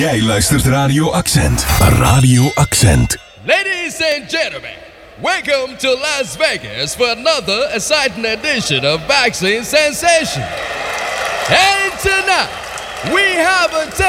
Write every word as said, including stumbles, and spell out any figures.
Jij luistert Radio Accent. Radio Accent. Ladies and gentlemen, welcome to Las Vegas for another exciting edition of Vaccine Sensation. And tonight, we have a